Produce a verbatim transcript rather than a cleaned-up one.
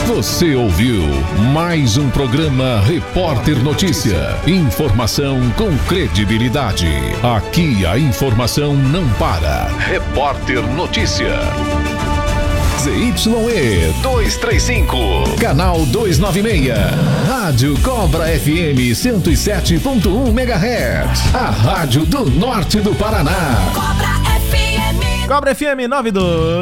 Você ouviu mais um programa Repórter Notícia. Informação com credibilidade. Aqui a informação não para. Repórter Notícia. Z Y E duzentos e trinta e cinco, canal duzentos e noventa e seis, Rádio Cobra F M cento e sete ponto um megahertz, a rádio do norte do Paraná. Cobra F M. Cobra F M noventa e dois.